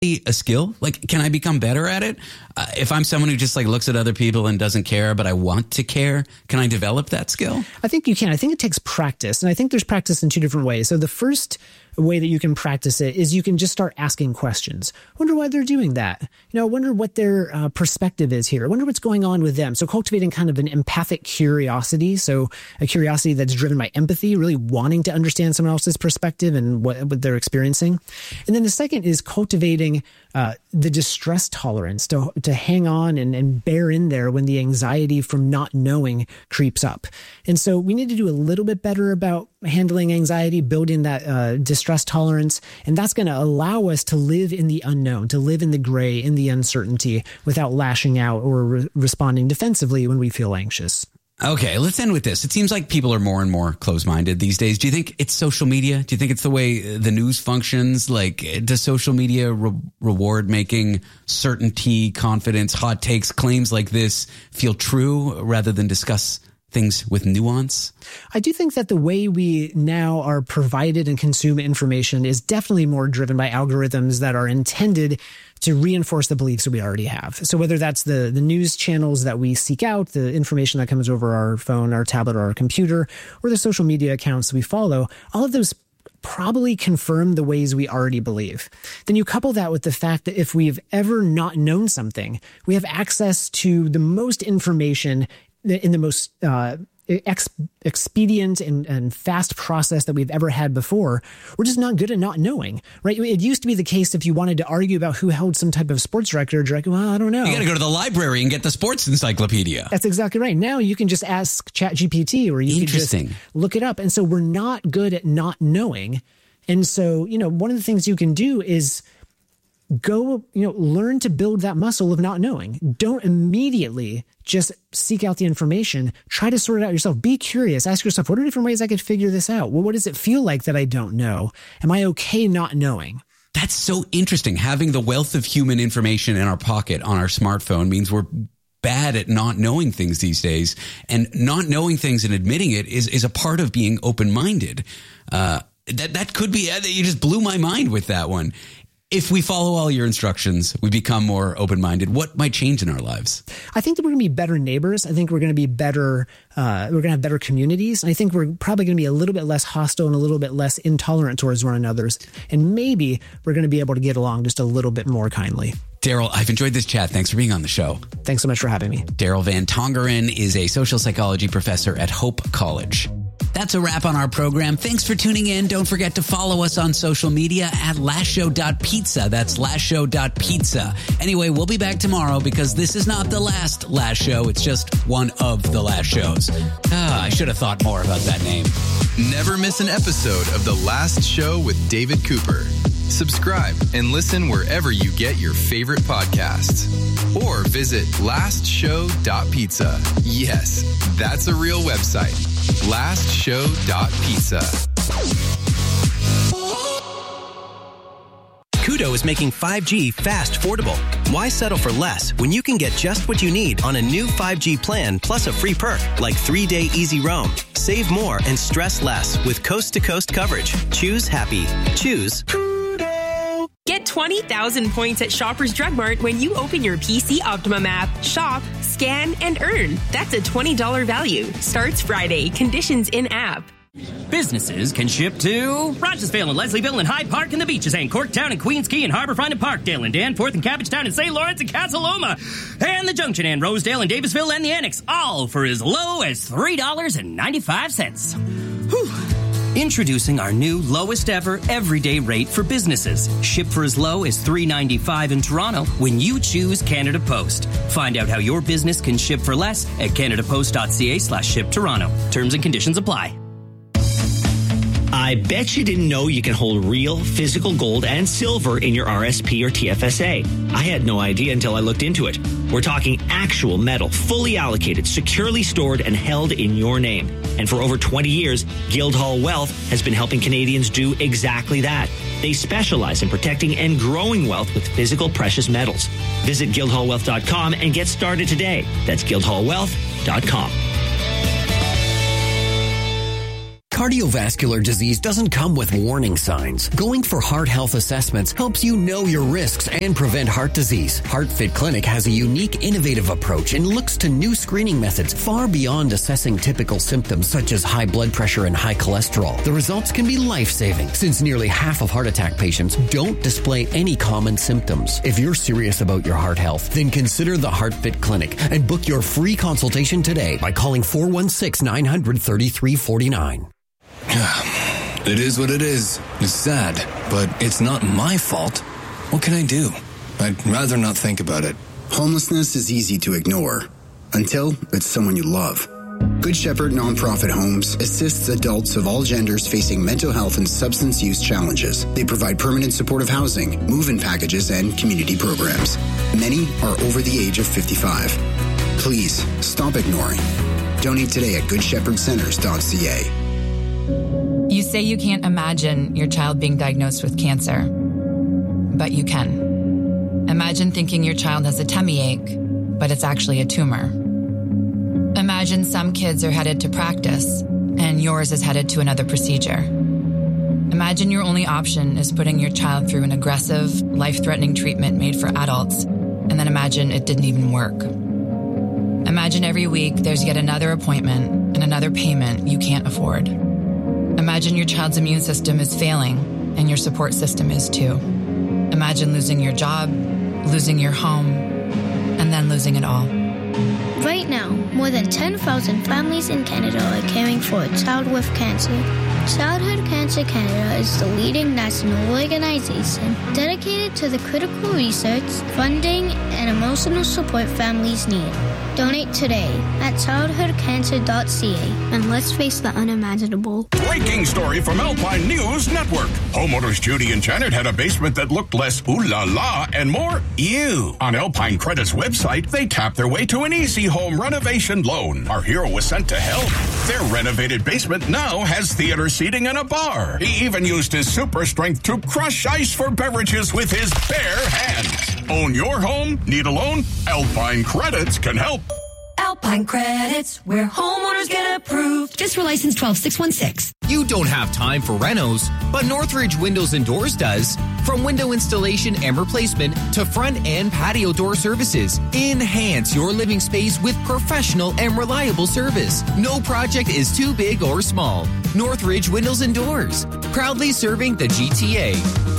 a skill? Like, can I become better at it? If I'm someone who just like looks at other people and doesn't care, but I want to care, can I develop that skill? I think you can. I think it takes practice. And I think there's practice in two different ways. So the first way that you can practice it is you can just start asking questions. Wonder why they're doing that. Wonder what their perspective is here. Wonder what's going on with them. So cultivating kind of an empathic curiosity. So a curiosity that's driven by empathy, really wanting to understand someone else's perspective and what they're experiencing. And then the second is cultivating the distress tolerance to hang on and bear in there when the anxiety from not knowing creeps up. And so we need to do a little bit better about handling anxiety, building that distress tolerance. And that's going to allow us to live in the unknown, to live in the gray, in the uncertainty without lashing out or responding defensively when we feel anxious. Okay, let's end with this. It seems like people are more and more closed-minded these days. Do you think it's social media? Do you think it's the way the news functions? Like, does social media reward making certainty, confidence, hot takes, claims like this feel true rather than discuss things with nuance? I do think that the way we now are provided and consume information is definitely more driven by algorithms that are intended to reinforce the beliefs that we already have. So whether that's the news channels that we seek out, the information that comes over our phone, our tablet, or our computer, or the social media accounts that we follow, all of those probably confirm the ways we already believe. Then you couple that with the fact that if we've ever not known something, we have access to the most information in the most expedient and fast process that we've ever had before. We're just not good at not knowing, right? It used to be the case if you wanted to argue about who held some type of sports record, you're like, well, I don't know. You got to go to the library and get the sports encyclopedia. That's exactly right. Now you can just ask ChatGPT or you can just look it up. And so we're not good at not knowing. And so, one of the things you can do is go, learn to build that muscle of not knowing. Don't immediately just seek out the information. Try to sort it out yourself. Be curious. Ask yourself, what are different ways I could figure this out? Well, what does it feel like that I don't know? Am I okay not knowing? That's so interesting. Having the wealth of human information in our pocket on our smartphone means we're bad at not knowing things these days. And not knowing things and admitting it is a part of being open-minded. That could be, you just blew my mind with that one. If we follow all your instructions, we become more open-minded. What might change in our lives? I think that we're going to be better neighbors. I think we're going to be better. We're going to have better communities. And I think we're probably going to be a little bit less hostile and a little bit less intolerant towards one another. And maybe we're going to be able to get along just a little bit more kindly. Daryl, I've enjoyed this chat. Thanks for being on the show. Thanks so much for having me. Daryl Van Tongeren is a social psychology professor at Hope College. That's a wrap on our program. Thanks for tuning in. Don't forget to follow us on social media at lastshow.pizza. That's lastshow.pizza. Anyway, we'll be back tomorrow because this is not the last show. It's just one of the last shows. I should have thought more about that name. Never miss an episode of The Last Show with David Cooper. Subscribe and listen wherever you get your favorite podcasts. Or visit lastshow.pizza. Yes, that's a real website. lastshow.pizza. Kudo is making 5G fast affordable. Why settle for less when you can get just what you need on a new 5G plan plus a free perk like 3-day easy roam? Save more and stress less with coast-to-coast coverage. Choose happy. Choose Kudo. Get 20,000 points at Shoppers Drug Mart when you open your PC Optimum app, shop, scan, and earn. That's a $20 value. Starts Friday. Conditions in app. Businesses can ship to Rochesville and Leslieville and Hyde Park and the Beaches and Corktown and Queens Quay and Harborfront and Parkdale and Danforth and Cabbagetown and St. Lawrence and Casaloma and the Junction and Rosedale and Davisville and the Annex, all for as low as $3.95. Whew. Introducing our new lowest ever everyday rate for businesses. Ship for as low as $3.95 in Toronto when you choose Canada Post. Find out how your business can ship for less at canadapost.ca/shiptoronto. Terms and conditions apply. I bet you didn't know you can hold real physical gold and silver in your RSP or TFSA. I had no idea until I looked into it. We're talking actual metal, fully allocated, securely stored, and held in your name. And for over 20 years, Guildhall Wealth has been helping Canadians do exactly that. They specialize in protecting and growing wealth with physical precious metals. Visit guildhallwealth.com and get started today. That's guildhallwealth.com. Cardiovascular disease doesn't come with warning signs. Going for heart health assessments helps you know your risks and prevent heart disease. HeartFit Clinic has a unique, innovative approach and looks to new screening methods far beyond assessing typical symptoms such as high blood pressure and high cholesterol. The results can be life-saving since nearly half of heart attack patients don't display any common symptoms. If you're serious about your heart health, then consider the HeartFit Clinic and book your free consultation today by calling 416-900-3349. It is what it is. It's sad, but it's not my fault. What can I do? I'd rather not think about it. Homelessness is easy to ignore until it's someone you love. Good Shepherd Nonprofit Homes assists adults of all genders facing mental health and substance use challenges. They provide permanent supportive housing, move-in packages, and community programs. Many are over the age of 55. Please stop ignoring. Donate today at goodshepherdcenters.ca. You say you can't imagine your child being diagnosed with cancer, but you can. Imagine thinking your child has a tummy ache, but it's actually a tumor. Imagine some kids are headed to practice, and yours is headed to another procedure. Imagine your only option is putting your child through an aggressive, life-threatening treatment made for adults, and then imagine it didn't even work. Imagine every week there's yet another appointment and another payment you can't afford. Imagine your child's immune system is failing, and your support system is too. Imagine losing your job, losing your home, and then losing it all. Right now, more than 10,000 families in Canada are caring for a child with cancer. Childhood Cancer Canada is the leading national organization dedicated to the critical research, funding, and emotional support families need. Donate today at childhoodcancer.ca and let's face the unimaginable. Breaking story from Alpine News Network. Homeowners Judy and Janet had a basement that looked less ooh la la and more ew. On Alpine Credit's website, they tapped their way to an easy home renovation loan. Our hero was sent to help. Their renovated basement now has theater seating and a bar. He even used his super strength to crush ice for beverages with his bare hands. Own your home? Need a loan? Alpine Credits can help. Alpine Credits, where homeowners get approved. Just for license 12616. You don't have time for renos, but Northridge Windows and Doors does. From window installation and replacement to front and patio door services, enhance your living space with professional and reliable service. No project is too big or small. Northridge Windows and Doors, proudly serving the GTA.